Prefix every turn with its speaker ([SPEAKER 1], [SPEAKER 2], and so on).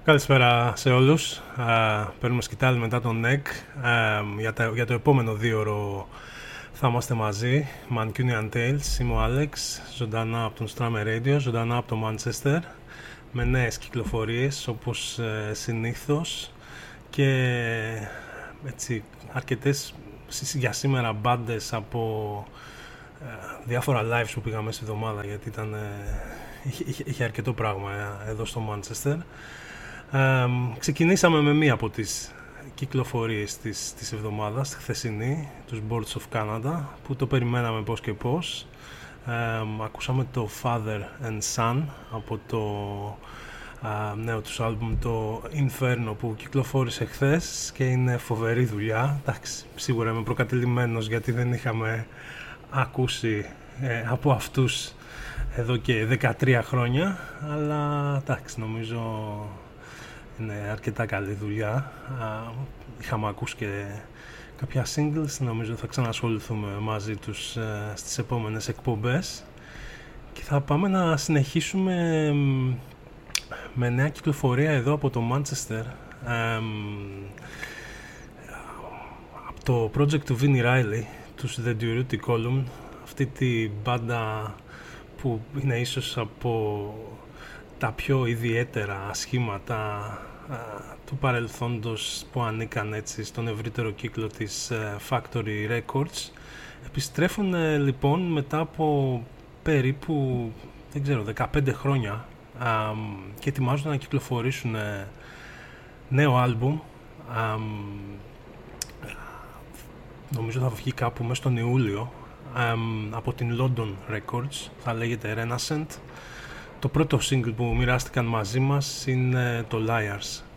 [SPEAKER 1] Καλησπέρα σε όλους. Παίρνουμε σκητάλη μετά τον ΝΕΚ. Για το επόμενο 2ωρο θα είμαστε μαζί. Mancunian Tales, είμαι ο Άλεξ, ζωντανά από τον Strammer Radio, ζωντανά από το Manchester, με νέες κυκλοφορίες όπως συνήθως και έτσι αρκετές για σήμερα μπάντες από διάφορα lives που πήγαμε στη εβδομάδα, γιατί είχε αρκετό πράγμα εδώ στο Manchester. Ξεκινήσαμε με μία από τις κυκλοφορίες της εβδομάδας, τη χθεσινή, τους Boards of Canada, που το περιμέναμε πώς και πώς. Ακούσαμε το Father and Son από το νέο τους άλμπουμ, το Inferno, που κυκλοφόρησε χθες και είναι φοβερή δουλειά. Εντάξει, σίγουρα είμαι προκατηλημένος γιατί δεν είχαμε ακούσει από αυτούς εδώ και 13 χρόνια, αλλά εντάξει, νομίζω είναι αρκετά καλή δουλειά. Είχαμε ακούσει και κάποια singles, νομίζω θα ξανασχοληθούμε μαζί τους στις επόμενες εκπομπές και θα πάμε να συνεχίσουμε με νέα κυκλοφορία εδώ από το Manchester, από το project του Vinnie Riley, τους The Durutti Column, αυτή τη μπάντα που είναι ίσως από τα πιο ιδιαίτερα σχήματα του παρελθόντος που ανήκαν έτσι στον ευρύτερο κύκλο της Factory Records. Επιστρέφουν λοιπόν μετά από περίπου, δεν ξέρω, 15 χρόνια και ετοιμάζονται να κυκλοφορήσουν νέο άλμπουμ. Νομίζω θα βγει κάπου μέσα στον Ιούλιο, από την London Records, θα λέγεται Renascent. Το πρώτο single που μοιράστηκαν μαζί μας είναι το Liars.